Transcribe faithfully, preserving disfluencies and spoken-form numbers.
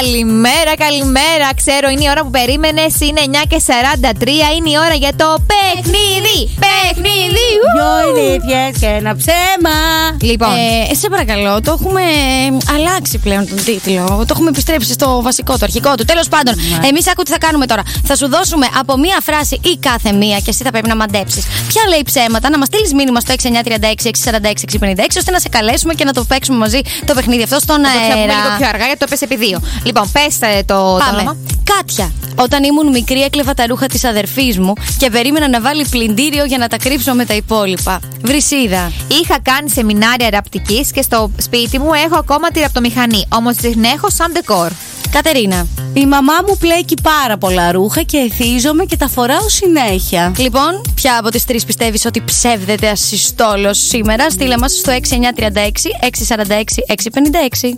Καλημέρα, καλημέρα. Ξέρω, είναι η ώρα που περίμενες. Είναι εννιά και σαράντα τρία. Είναι η ώρα για το παιχνίδι. Παιχνίδι. Δυο ηλίθιες και ένα ψέμα. Λοιπόν, Ε, σε παρακαλώ, το έχουμε αλλάξει πλέον τον τίτλο. Το έχουμε επιστρέψει στο βασικό, το αρχικό του. Τέλος πάντων, Ναι. εμείς άκου τι θα κάνουμε τώρα. Θα σου δώσουμε από μία φράση ή κάθε μία και εσύ θα πρέπει να μαντέψεις ποια λέει ψέματα, να μας στείλεις μήνυμα στο έξι εννιά τρία έξι έξι τέσσερα έξι έξι πέντε έξι ώστε να σε καλέσουμε και να το παίξουμε μαζί το παιχνίδι αυτό στον θα το ξαναπούμε λίγο αέρα. πιο αργά γιατί το πες επί δύο. Λοιπόν, πες ε, το, το Πάμε. όνομα. Κάτια. Όταν ήμουν μικρή, έκλεβα τα ρούχα της αδερφής μου και περίμενα να βάλει πλυντήριο για να τα κρύψω με τα υπόλοιπα. Βρυσίδα. Είχα κάνει σεμινάρια ραπτικής και στο σπίτι μου έχω ακόμα τη ραπτομηχανή. Όμως την έχω σαν ντεκόρ. Κατερίνα. Η μαμά μου πλέκει πάρα πολλά ρούχα και εθίζομαι και τα φοράω συνέχεια. Λοιπόν, ποια από τις τρεις πιστεύεις ότι ψεύδεται ασυστόλος σήμερα? Στείλε μας στο έξι εννιά τρία έξι έξι τέσσερα έξι έξι πέντε έξι.